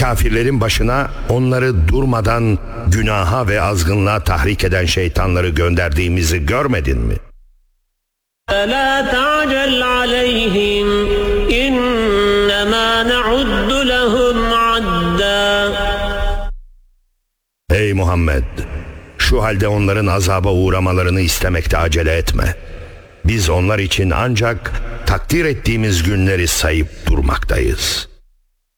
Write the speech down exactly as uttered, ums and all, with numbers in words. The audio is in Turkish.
kafirlerin başına onları durmadan günaha ve azgınlığa tahrik eden şeytanları gönderdiğimizi görmedin mi? لَا تَعْجَلْ عَلَيْهِمْ إِنَّمَا نَعُدُّ لَهُمْ عَدًّا. Ey Muhammed! Şu halde onların azaba uğramalarını istemekte acele etme. Biz onlar için ancak takdir ettiğimiz günleri sayıp durmaktayız.